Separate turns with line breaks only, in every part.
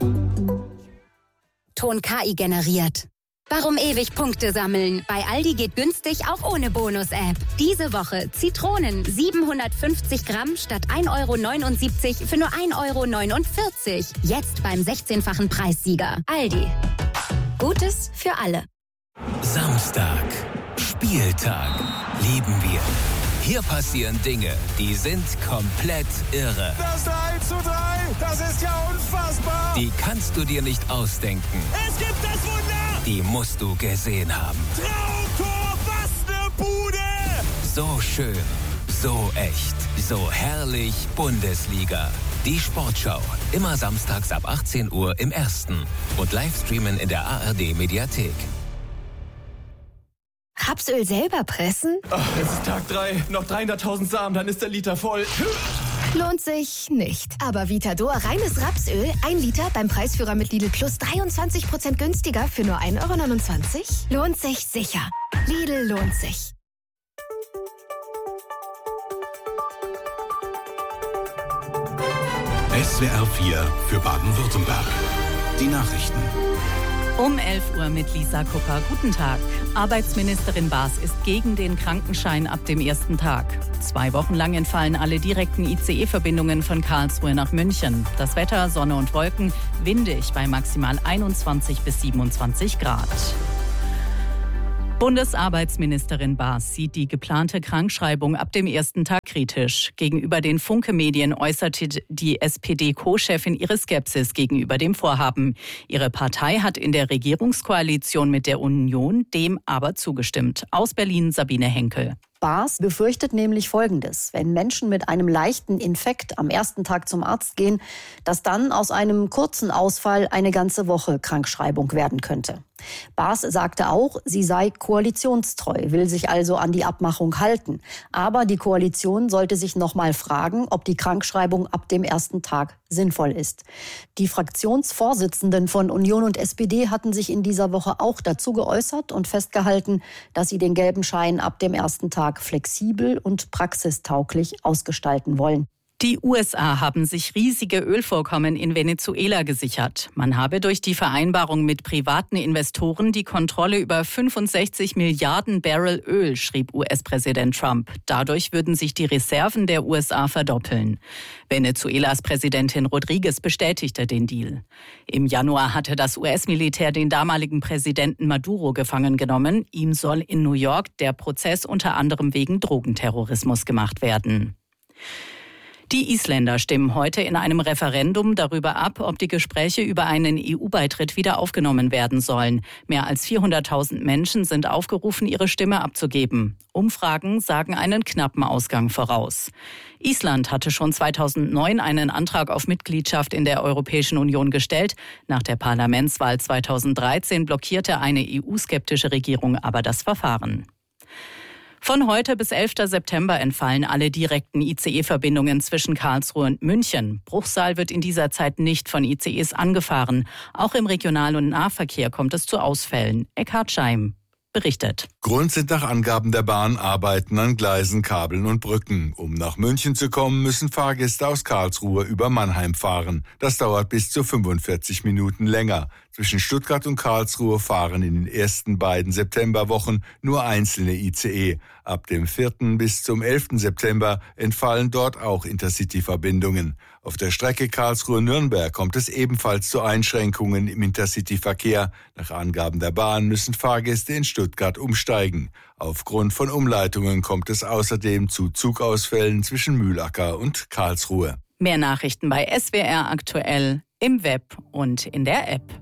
Ton KI generiert. Warum ewig Punkte sammeln? Bei Aldi geht günstig auch ohne Bonus-App. Diese Woche Zitronen 750 Gramm statt 1,79 € für nur 1,49 €. Jetzt beim 16-fachen Preissieger. Aldi. Gutes für alle.
Samstag. Spieltag. Lieben wir. Hier passieren Dinge, die sind komplett irre.
Das 3:3, das ist ja unfassbar.
Die kannst du dir nicht ausdenken.
Es gibt das Wunder.
Die musst du gesehen haben.
Traumtor, was eine Bude.
So schön, so echt, so herrlich Bundesliga. Die Sportschau, immer samstags ab 18 Uhr im Ersten und Livestreamen in der ARD-Mediathek.
Rapsöl selber pressen?
Es ist Tag 3, noch 300.000 Samen, dann ist der Liter voll.
Lohnt sich nicht. Aber Vitador reines Rapsöl, 1 Liter beim Preisführer mit Lidl Plus 23% günstiger für nur 1,29 €? Lohnt sich sicher. Lidl lohnt sich.
SWR 4 für Baden-Württemberg. Die Nachrichten.
Um 11 Uhr mit Lisa Kupper. Guten Tag. Arbeitsministerin Baas ist gegen den Krankenschein ab dem ersten Tag. 2 Wochen lang entfallen alle direkten ICE-Verbindungen von Karlsruhe nach München. Das Wetter, Sonne und Wolken, windig bei maximal 21 bis 27 Grad. Bundesarbeitsministerin Baas sieht die geplante Krankschreibung ab dem ersten Tag kritisch. Gegenüber den Funke-Medien äußerte die SPD-Co-Chefin ihre Skepsis gegenüber dem Vorhaben. Ihre Partei hat in der Regierungskoalition mit der Union dem aber zugestimmt. Aus Berlin Sabine Henkel.
Baas befürchtet nämlich Folgendes: Wenn Menschen mit einem leichten Infekt am ersten Tag zum Arzt gehen, dass dann aus einem kurzen Ausfall eine ganze Woche Krankschreibung werden könnte. Baas sagte auch, sie sei koalitionstreu, will sich also an die Abmachung halten. Aber die Koalition sollte sich noch mal fragen, ob die Krankschreibung ab dem ersten Tag sinnvoll ist. Die Fraktionsvorsitzenden von Union und SPD hatten sich in dieser Woche auch dazu geäußert und festgehalten, dass sie den gelben Schein ab dem ersten Tag flexibel und praxistauglich ausgestalten wollen.
Die USA haben sich riesige Ölvorkommen in Venezuela gesichert. Man habe durch die Vereinbarung mit privaten Investoren die Kontrolle über 65 Milliarden Barrel Öl, schrieb US-Präsident Trump. Dadurch würden sich die Reserven der USA verdoppeln. Venezuelas Präsidentin Rodriguez bestätigte den Deal. Im Januar hatte das US-Militär den damaligen Präsidenten Maduro gefangen genommen. Ihm soll in New York der Prozess unter anderem wegen Drogenterrorismus gemacht werden. Die Isländer stimmen heute in einem Referendum darüber ab, ob die Gespräche über einen EU-Beitritt wieder aufgenommen werden sollen. Mehr als 400.000 Menschen sind aufgerufen, ihre Stimme abzugeben. Umfragen sagen einen knappen Ausgang voraus. Island hatte schon 2009 einen Antrag auf Mitgliedschaft in der Europäischen Union gestellt. Nach der Parlamentswahl 2013 blockierte eine EU-skeptische Regierung aber das Verfahren. Von heute bis 11. September entfallen alle direkten ICE-Verbindungen zwischen Karlsruhe und München. Bruchsal wird in dieser Zeit nicht von ICEs angefahren. Auch im Regional- und Nahverkehr kommt es zu Ausfällen. Eckhard Scheim berichtet.
Grund sind nach Angaben der Bahn Arbeiten an Gleisen, Kabeln und Brücken. Um nach München zu kommen, müssen Fahrgäste aus Karlsruhe über Mannheim fahren. Das dauert bis zu 45 Minuten länger. Zwischen Stuttgart und Karlsruhe fahren in den ersten beiden Septemberwochen nur einzelne ICE. Ab dem 4. bis zum 11. September entfallen dort auch Intercity-Verbindungen. Auf der Strecke Karlsruhe-Nürnberg kommt es ebenfalls zu Einschränkungen im Intercity-Verkehr. Nach Angaben der Bahn müssen Fahrgäste in Stuttgart umsteigen. Aufgrund von Umleitungen kommt es außerdem zu Zugausfällen zwischen Mühlacker und Karlsruhe.
Mehr Nachrichten bei SWR aktuell im Web und in der App.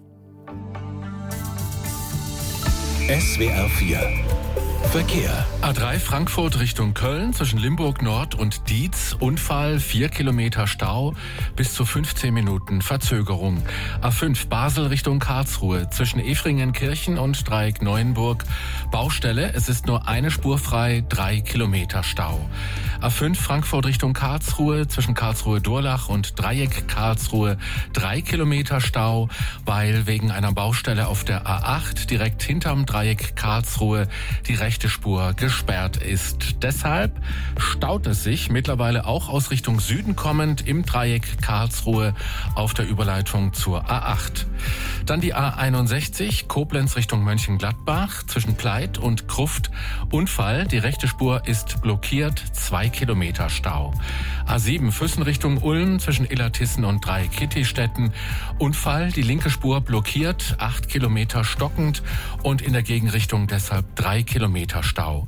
SWR 4 Verkehr.
A3 Frankfurt Richtung Köln zwischen Limburg Nord und Dietz. Unfall, 4 Kilometer Stau, bis zu 15 Minuten Verzögerung. A5 Basel Richtung Karlsruhe zwischen Efringenkirchen und Dreieck Neuenburg. Baustelle, es ist nur eine Spur frei, 3 Kilometer Stau. A5 Frankfurt Richtung Karlsruhe, zwischen Karlsruhe-Durlach und Dreieck Karlsruhe 3 Kilometer Stau, weil wegen einer Baustelle auf der A8 direkt hinterm Dreieck Karlsruhe die rechte Spur gesperrt ist. Deshalb staut es sich mittlerweile auch aus Richtung Süden kommend im Dreieck Karlsruhe auf der Überleitung zur A8. Dann die A61 Koblenz Richtung Mönchengladbach zwischen Pleit und Kruft. Unfall, die rechte Spur ist blockiert, 2 Kilometer Stau. A7 Füssen Richtung Ulm zwischen Illertissen und Dreikittistetten. Unfall, die linke Spur blockiert, 8 Kilometer stockend und in der Gegenrichtung deshalb 3 Kilometer Stau.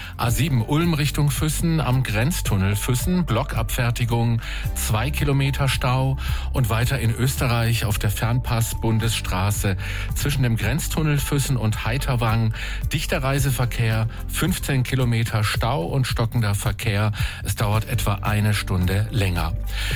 A7 Ulm Richtung Füssen am Grenztunnel Füssen, Blockabfertigung, 2 Kilometer Stau und weiter in Österreich auf der Fernpass-Bundesstraße zwischen dem Grenztunnel Füssen und Heiterwang, dichter Reiseverkehr, 15 Kilometer Stau und stockender Verkehr. Es dauert etwa eine Stunde länger.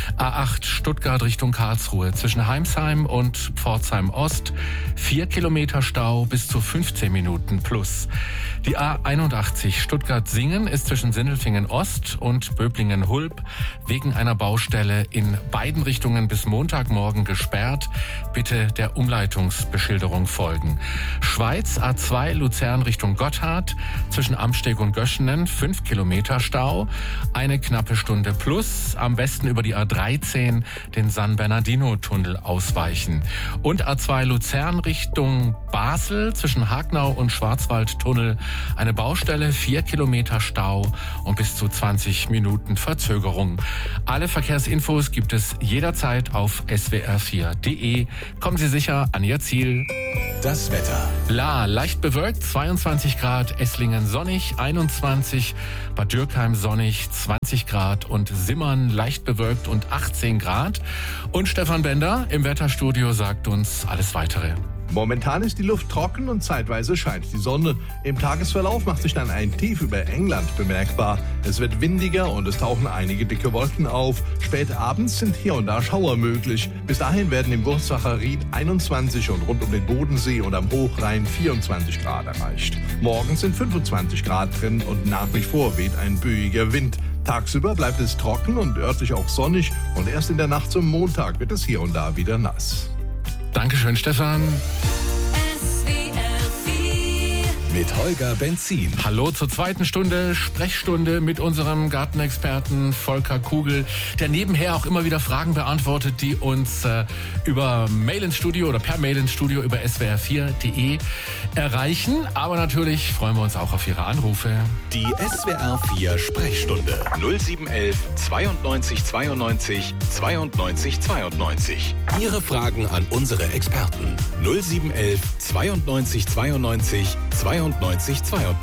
A8 Stuttgart Richtung Karlsruhe zwischen Heimsheim und Pforzheim Ost, 4 Kilometer Stau bis zu 15 Minuten plus. Die A81 Stuttgart-Singen ist zwischen Sindelfingen Ost und Böblingen-Hulb wegen einer Baustelle in beiden Richtungen bis Montagmorgen gesperrt. Bitte der Umleitungsbeschilderung folgen. Schweiz A2 Luzern Richtung Gotthard zwischen Amsteg und Göschenen 5 Kilometer Stau, eine knappe Stunde plus. Am besten über die A13 den San Bernardino-Tunnel ausweichen. Und A2 Luzern Richtung Basel zwischen Hagnau und Schwarzwaldtunnel eine Baustelle, 4 Kilometer Stau und bis zu 20 Minuten Verzögerung. Alle Verkehrsinfos gibt es jederzeit auf swr4.de. Kommen Sie sicher an Ihr Ziel.
Das Wetter.
Leicht bewölkt, 22 Grad, Esslingen sonnig, 21, Bad Dürkheim sonnig, 20 Grad und Simmern leicht bewölkt und 18 Grad. Und Stefan Bender im Wetterstudio sagt uns alles Weitere.
Momentan ist die Luft trocken und zeitweise scheint die Sonne. Im Tagesverlauf macht sich dann ein Tief über England bemerkbar. Es wird windiger und es tauchen einige dicke Wolken auf. Spät abends sind hier und da Schauer möglich. Bis dahin werden im Wurzacher Ried 21 und rund um den Bodensee und am Hochrhein 24 Grad erreicht. Morgen sind 25 Grad drin und nach wie vor weht ein böiger Wind. Tagsüber bleibt es trocken und örtlich auch sonnig und erst in der Nacht zum Montag wird es hier und da wieder nass.
Dankeschön, Stefan.
Mit Holger Benzin.
Hallo zur zweiten Stunde, Sprechstunde mit unserem Gartenexperten Volker Kugel, der nebenher auch immer wieder Fragen beantwortet, die uns über Mail ins Studio oder per Mail ins Studio über swr4.de erreichen. Aber natürlich freuen wir uns auch auf Ihre Anrufe.
Die SWR4 Sprechstunde 0711 92 92 92 92. Ihre Fragen an unsere Experten 0711 92 92 92 92.